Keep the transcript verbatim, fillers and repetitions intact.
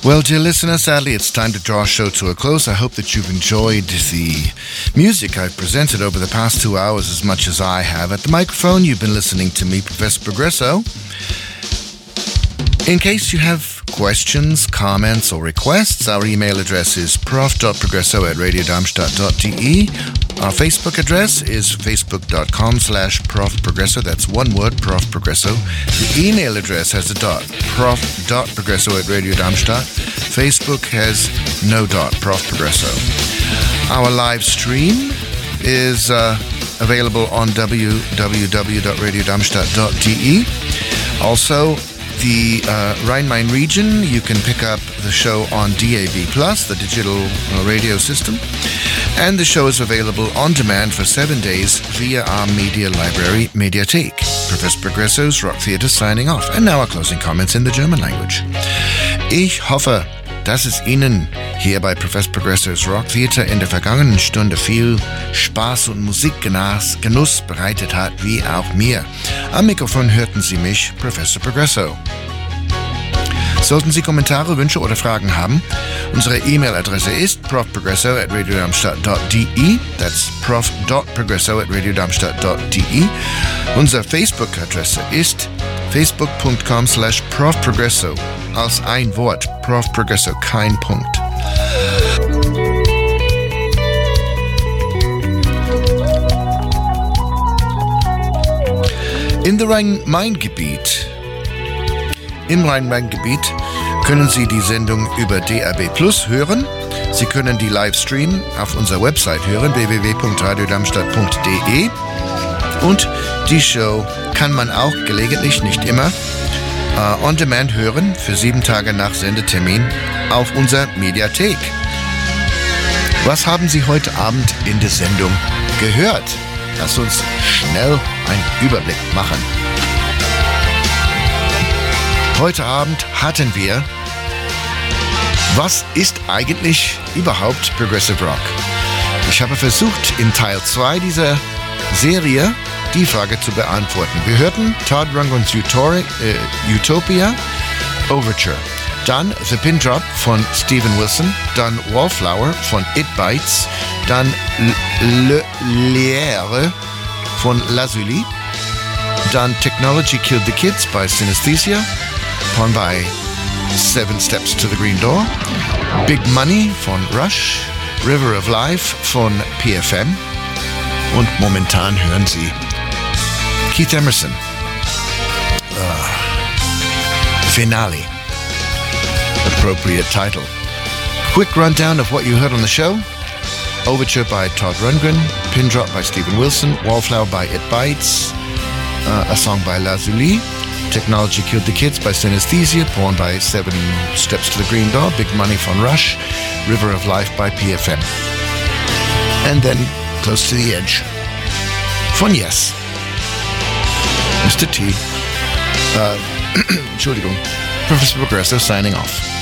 Well, dear listener, sadly it's time to draw our show to a close. I hope that you've enjoyed the music I've presented over the past two hours as much as I have. At the microphone, you've been listening to me, Professor Progresso. In case you have questions, comments, or requests, our email address is prof dot progresso at radio darmstadt dot d e. Our Facebook address is facebook.com slash profprogresso. That's one word, Prof Progresso. The email address has a dot, prof dot progresso at radio darmstadt. Facebook has no dot, Prof Progresso. Our live stream is uh, available on w w w dot radio darmstadt dot d e. Also, the uh, Rhine-Main region, you can pick up the show on D A B plus, the digital uh, radio system. And the show is available on demand for seven days via our media library, Mediathek. Professor Progresso's Rock Theater signing off. And now our closing comments in the German language. Ich hoffe, dass es Ihnen hier bei Professor Progresso's Rock Theater in der vergangenen Stunde viel Spaß und Musikgenuss bereitet hat, wie auch mir. Am Mikrofon hörten Sie mich, Professor Progresso. Sollten Sie Kommentare, Wünsche oder Fragen haben, unsere E-Mail-Adresse ist profprogresso at radio darmstadt dot d e. That's prof dot progresso at radio darmstadt dot d e. Unsere Facebook-Adresse ist facebook.com slash profprogresso. Als ein Wort, Prof Progresso, kein Punkt. In der Rhein-Main-Gebiet Im Rhein-Main-Gebiet können Sie die Sendung über D A B plus hören. Sie können die Livestream auf unserer Website hören, w w w punkt radio darmstadt punkt d e. Und die Show kann man auch gelegentlich, nicht immer, uh, on demand hören, für sieben Tage nach Sendetermin auf unserer Mediathek. Was haben Sie heute Abend in der Sendung gehört? Lass uns schnell einen Überblick machen. Heute Abend hatten wir, was ist eigentlich überhaupt Progressive Rock? Ich habe versucht, in Teil zwei dieser Serie die Frage zu beantworten. Wir hörten Todd Rundgren's Utori- äh, Utopia Overture, dann The Pin Drop von Steven Wilson, dann Wallflower von It Bites, dann Le Liere von Lazuli, dann Technology Killed the Kids bei Synesthesia, von bei Seven Steps to the Green Door, Big Money von Rush, River of Life von P F M und momentan hören Sie Keith Emerson, uh, Finale, appropriate title. Quick rundown of what you heard on the show. Overture by Todd Rundgren, Pin Drop by Steven Wilson, Wallflower by It Bites, uh, a song by Lazuli, Technology Killed the Kids by Synesthesia, Porn by Seven Steps to the Green Door, Big Money from Rush, River of Life by P F M. And then Close to the Edge von Yes. Mister T. Uh, Entschuldigung. Professor Progresso signing off.